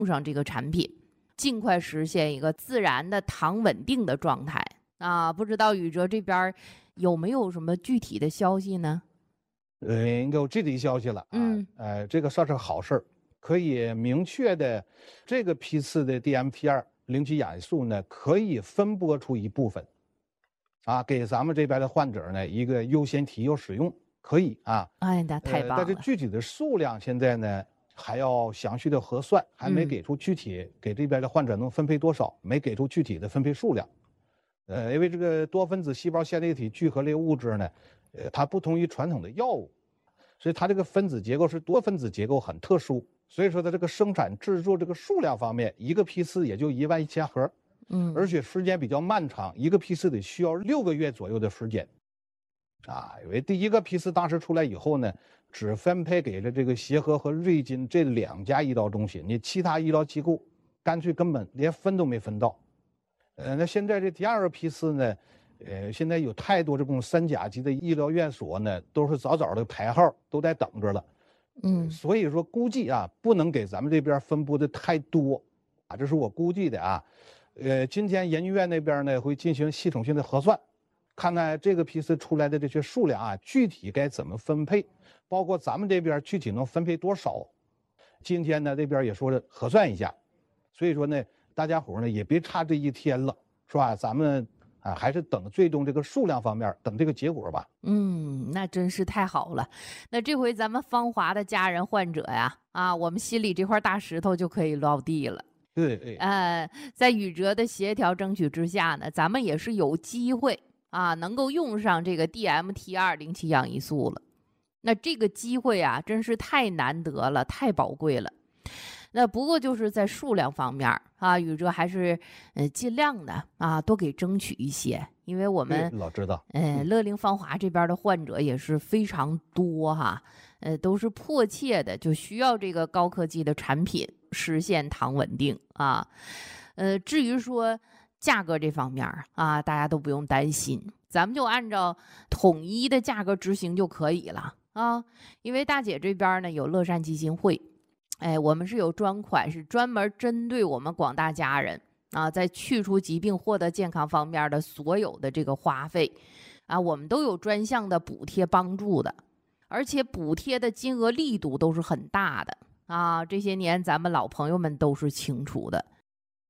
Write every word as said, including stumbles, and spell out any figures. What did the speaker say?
用上这个产品，尽快实现一个自然的糖稳定的状态啊。不知道宇哲这边有没有什么具体的消息呢？ 呃，有具体消息了啊， 嗯， 呃，这个算是好事儿，可以明确的，这个批次的 D M P 二 零七氧激素呢，可以分拨出一部分，啊，给咱们这边的患者呢一个优先提优使用，可以啊。 哎，那太棒了。 呃、但是具体的数量现在呢还要详细的核算，还没给出具体、嗯、给这边的患者能分配多少，没给出具体的分配数量。呃，因为这个多分子细胞线粒体聚合类物质呢，呃，它不同于传统的药物，所以它这个分子结构是多分子结构，很特殊。所以说，在这个生产制作这个数量方面，一个批次也就一万一千盒， 嗯， 而且时间比较漫长，一个批次得需要六个月左右的时间。啊，因为第一个批次当时出来以后呢，只分配给了这个协和和瑞金这两家医疗中心，你其他医疗机构干脆根本连分都没分到。呃，那现在这第二个批次呢，呃，现在有太多这种三甲级的医疗院所呢，都是早早的排号，都在等着了。 嗯， 所以说估计啊，不能给咱们这边分布的太多，啊，这是我估计的啊。呃，今天研究院那边呢会进行系统性的核算，看看这个批次出来的这些数量啊，具体该怎么分配，包括咱们这边具体能分配多少。今天呢这边也说了核算一下，所以说呢，大家伙呢也别差这一天了，是吧？咱们啊，还是等最终这个数量方面，等这个结果吧。 嗯，那真是太好了。那这回咱们芳华的家人患者呀，啊，我们心里这块大石头就可以落地了。 对对。 呃，在宇哲的协调争取之下呢，咱们也是有机会啊，能够用上这个 D M T 二 零七氧激素了。那这个机会啊，真是太难得了，太宝贵了。那不过就是在数量方面啊，宇哲还是呃尽量的啊多给争取一些，因为我们老知道， 呃乐龄芳华这边的患者也是非常多哈，呃都是迫切的就需要这个高科技的产品实现糖稳定啊。呃，至于说价格这方面啊，大家都不用担心，咱们就按照统一的价格执行就可以了啊。因为大姐这边呢有乐善基金会。哎，我们是有专款，是专门针对我们广大家人啊，在去除疾病、获得健康方面的所有的这个花费啊，我们都有专项的补贴帮助的，而且补贴的金额力度都是很大的啊。这些年咱们老朋友们都是清楚的，